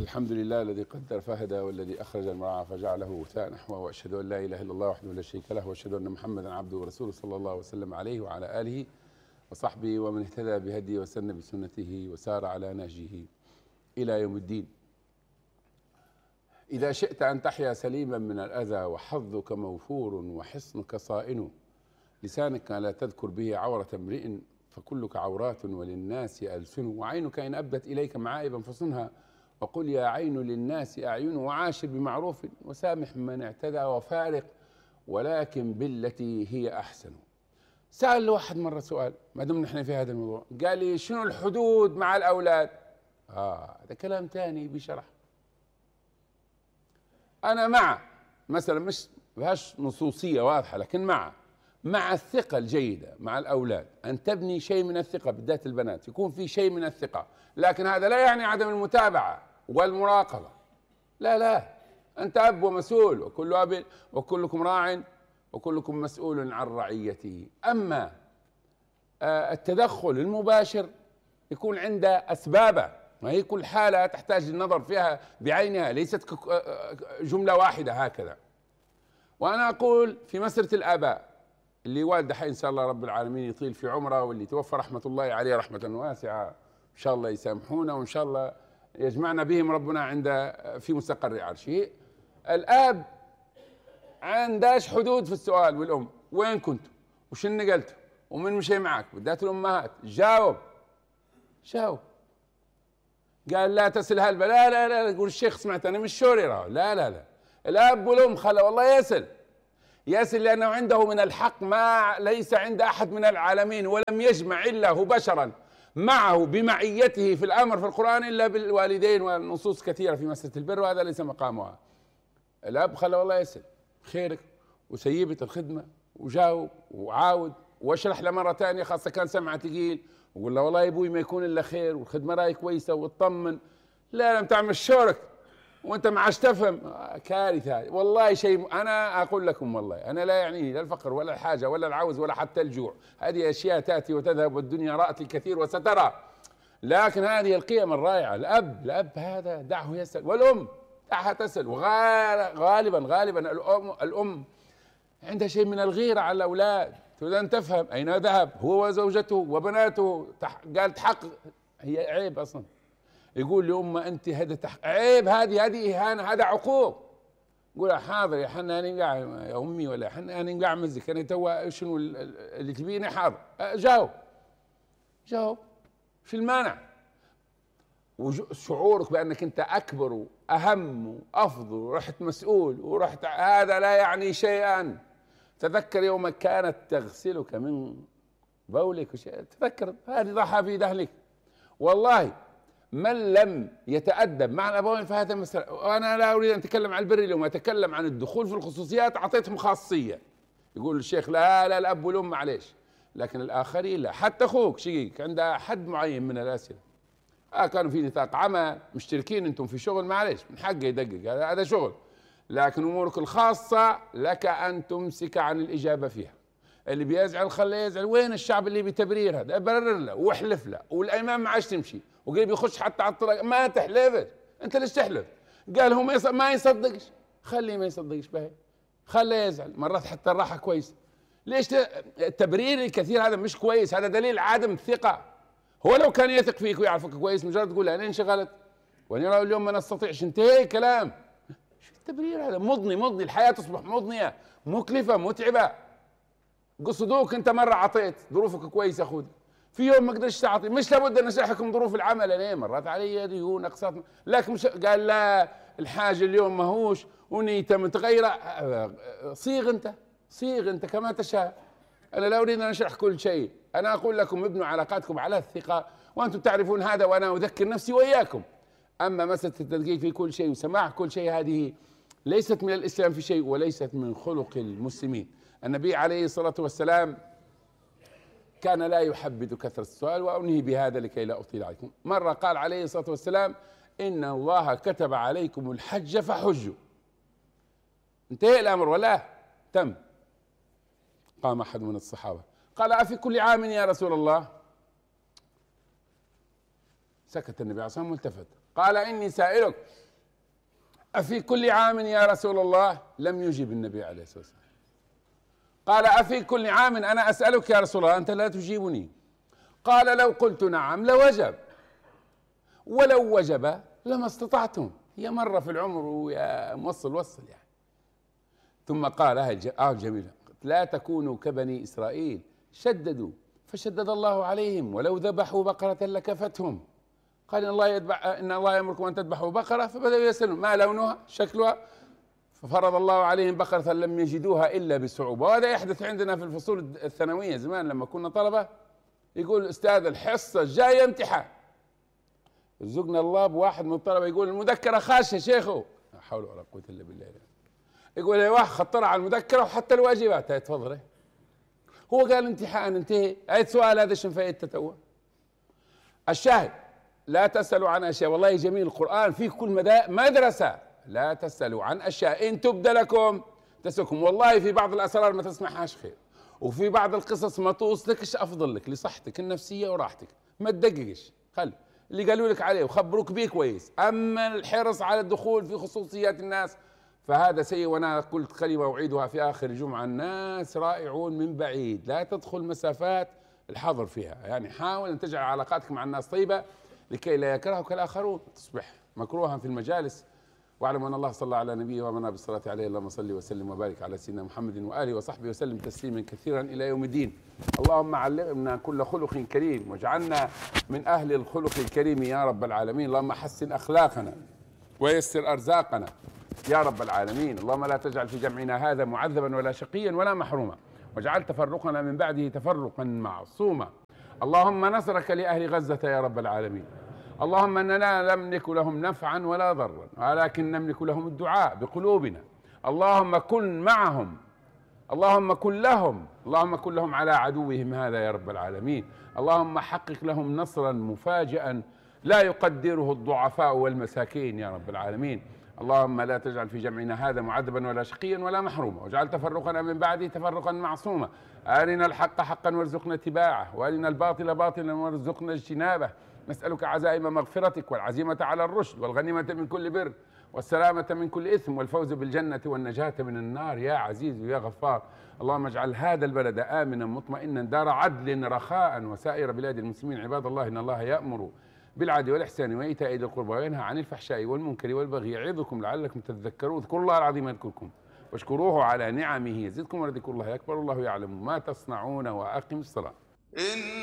الحمد لله الذي قدر فهدى والذي أخرج المرعى فجعله غثاء نحوه، وأشهد أن لا إله إلا الله وحده لا شريك له، وأشهد أن محمدا عبده ورسوله صلى الله وسلم عليه وعلى آله وصحبه ومن اهتدى بهديه وسن بسنته وسار على نهجه إلى يوم الدين. إذا شئت أن تحيا سليما من الأذى وحظك موفور وحصنك صائن، لسانك لا تذكر به عورة امرئ فكلك عورات وللناس ألسن، وعينك إن أبدت إليك معائبا فصنها، وقل يا عين للناس أعين، وعاشر بمعروف وسامح من اعتدى وفارق ولكن بالتي هي أحسن. سأل واحد مرة سؤال ما دمنا نحن في هذا الموضوع، قال لي شنو الحدود مع الأولاد؟ هذا كلام ثاني بشرح. أنا مع مثلا مش فيهاش نصوصية واضحة، لكن مع الثقة الجيدة مع الأولاد، أن تبني شيء من الثقة بالذات البنات، يكون في شيء من الثقة، لكن هذا لا يعني عدم المتابعة والمراقبة. لا، أنت أب ومسؤول، وكل أب وكلكم راع وكلكم مسؤول عن رعيته. أما التدخل المباشر يكون عنده أسبابه، وهي كل حالة تحتاج للنظر فيها بعينها، ليست جملة واحدة هكذا. وأنا أقول في مسألة الآباء اللي والده حي إن شاء الله رب العالمين يطيل في عمره، واللي توفى رحمة الله عليه رحمة واسعة، إن شاء الله يسامحونا وإن شاء الله يجمعنا بهم ربنا عند في مستقر عرشه. الآب عنداش حدود في السؤال، والأم وين كنتوا وشن نقلتوا ومن مشي معك، بالذات الأمهات جاوب. قال لا تسل هلبة، لا يقول الشيخ سمعت أنا مش شوري راهو. لا الأب والأم خلى والله يسل لأنه عنده من الحق ما ليس عند أحد من العالمين، ولم يجمع إلا هو بشرا معه بمعيته في الأمر في القرآن إلا بالوالدين، والنصوص كثيرة في مسألة البر، وهذا ليس مقامها. الأب خلى والله يسل خيرك وسيبت الخدمة وجاوب وعاود واشرح له مرة ثانية، خاصة كان سمعه ثقيل، وقول له والله يا ابوي ما يكون إلا خير والخدمة راي كويسة واطمن. لا لم تعمل شورك وانت ما عادش تفهم، كارثه والله. شيء انا اقول لكم والله انا لا يعنيني لا الفقر ولا الحاجه ولا العوز ولا حتى الجوع، هذه اشياء تاتي وتذهب والدنيا رأت الكثير وسترى، لكن هذه القيم الرائعه. الاب هذا دعه يسال، والام دعها تسال. وغالبا الام عندها شيء من الغيره على الاولاد، تريد ان تفهم اين ذهب هو وزوجته وبناته، قال تحقق. هي عيب اصلا يقول لأمه أنت هذا عيب، هذه إهانة، هذا عقوق. قول حاضر يا حنا أنا قاعد يا أمي، ولا حنا أنا قاعد مزك أنا توا شنو اللي تبيني، حاضر جاوب في المانع. وشعورك بأنك أنت أكبر وأهم وأفضل ورحت مسؤول ورحت، هذا لا يعني شيئا. تذكر يوم كانت تغسلك من بولك تذكر هذه ضحى في دهلك. والله من لم يتأدب مع الأبوين فهذا مسألة. وأنا لا أريد أن أتكلم عن البر اليوم، أتكلم عن الدخول في الخصوصيات. أعطيتهم خاصية، يقول الشيخ لا الأب والأم معليش، لكن الآخرين لا. حتى أخوك شقيق عنده حد معين من الأسئلة، كانوا في نطاق عمل مشتركين أنتم في شغل، معليش من حقه يدقق، هذا شغل. لكن أمورك الخاصة لك أن تمسك عن الإجابة فيها. اللي بيزعل خليه يزعل. وين الشعب اللي بيتبرير هذا؟ برر له واحلف له، والأيمان ما عادش تمشي، وقريب يخش حتى على الطريق. ما تحلفش انت، ليش تحلف؟ قال هو ما يصدقش، خليه ما يصدقش به، خليه يزعل مرات حتى الراحه كويس. ليش التبرير الكثير هذا مش كويس، هذا دليل عدم الثقه. هو لو كان يثق فيك ويعرفك كويس مجرد تقول انا انشغلت وانا اليوم ما نستطيعش، انتهي كلام. شو التبرير هذا؟ مضني الحياه تصبح مضنيه مكلفه متعبه. قصدوك انت مره عطيت ظروفك كويسه خذ، في يوم ما قدرتش تعطي، مش لابد ان اشرحكم ظروف العمل. انا مرات علي ديون اقساط، لكن مش قال لا الحاجه اليوم ماهوش ونيته متغيره. صيغ انت كما تشاء. انا لا اريد ان اشرح كل شيء، انا اقول لكم ابنوا علاقاتكم على الثقه، وانتم تعرفون هذا، وانا اذكر نفسي واياكم. اما مساله التدقيق في كل شيء وسماع كل شيء هذه ليست من الاسلام في شيء، وليست من خلق المسلمين. النبي عليه الصلاه والسلام كان لا يحبذ كثرة السؤال. وأنهي بهذا لكي لا أطيل عليكم. مرة قال عليه الصلاة والسلام إن الله كتب عليكم الحج فحجوا. انتهى الأمر ولا تم؟ قام أحد من الصحابة قال أفي كل عام يا رسول الله؟ سكت النبي عليه الصلاة والسلام والتفت قال إني سائلك أفي كل عام يا رسول الله؟ لم يجب النبي عليه الصلاة والسلام. قال أفي كل عام أنا أسألك يا رسول الله أنت لا تجيبني؟ قال لو قلت نعم لوجب، ولو وجب لما استطعتم، هي مرة في العمر ويا موصل وصل يعني. ثم قال جميلة، لا تكونوا كبني إسرائيل شددوا فشدد الله عليهم ولو ذبحوا بقرة لكفتهم. قال إن الله يأمركم أن تذبحوا بقرة، فبدأوا يسألون ما لونها شكلها، ففرض الله عليهم بقرة لم يجدوها إلا بصعوبة. وهذا يحدث عندنا في الفصول الثانوية زمان لما كنا طلبة، يقول الأستاذ الحصة الجاية امتحان، رزقنا الله بواحد من الطلبة يقول المذكرة خاشة شيخه، لا حول ولا قوة إلا بالله، يقول يا واحد خطرها على المذكرة وحتى الواجبات. هاي تفضل، هو قال امتحان انتهي. أي سؤال هذا شنو فايدته تو؟ الشاهد لا تسألوا عن أشياء، والله جميل القرآن في كل مدرسة لا تسألوا عن أشياء إن تبد لكم تسؤكم. والله في بعض الأسرار ما تسمعهاش خير، وفي بعض القصص ما توصلكش أفضل لك لصحتك النفسية وراحتك، ما تدققش، خلي اللي قالوا لك عليه وخبروك بيه كويس. أما الحرص على الدخول في خصوصيات الناس فهذا سيء. وأنا قلت كلمة أعيدها في آخر الجمعة، الناس رائعون من بعيد، لا تدخل مسافات الحظر فيها، يعني حاول أن تجعل علاقاتك مع الناس طيبة لكي لا يكرهك الآخرون تصبح مكروها في المجالس. واعلم أن الله صلى على نبيه وامرنا بالصلاة عليه، اللهم صل وسلم وبارك على سيدنا محمد وآله وصحبه وسلم تسليما كثيرا إلى يوم الدين. اللهم علمنا كل خلق كريم واجعلنا من أهل الخلق الكريم يا رب العالمين. اللهم حسن أخلاقنا ويسر أرزاقنا يا رب العالمين. اللهم لا تجعل في جمعنا هذا معذبا ولا شقيا ولا محروما، واجعل تفرقنا من بعده تفرقا معصوما. اللهم نصرك لأهل غزة يا رب العالمين. اللهم اننا لا نملك لهم نفعا ولا ضرا، ولكن نملك لهم الدعاء بقلوبنا. اللهم كن معهم، اللهم كن لهم، اللهم كن لهم على عدوهم هذا يا رب العالمين. اللهم حقق لهم نصرا مفاجئا لا يقدره الضعفاء والمساكين يا رب العالمين. اللهم لا تجعل في جمعنا هذا معذبا ولا شقيا ولا محروما، واجعل تفرقنا من بعده تفرقا معصوما. أرنا الحق حقا وارزقنا اتباعه، وأرنا الباطل باطلا وارزقنا اجتنابه. نسألك عزائم مغفرتك والعزيمة على الرشد والغنيمة من كل بر والسلامة من كل إثم والفوز بالجنة والنجاة من النار يا عزيز يا غفار. اللهم اجعل هذا البلد آمنا مطمئنا دار عدل رخاء، وسائر بلاد المسلمين. عباد الله إن الله يأمر بالعدل والإحسان وإيتاء ذي القربى وينهى عن الفحشاء والمنكر والبغي يعظكم لعلكم تذكرون. اذكروا الله العظيم يذكركم واشكروه على نعمه يزدكم ولذكر الله أكبر. الله يعلم ما تصنعون وأقم الصلاة.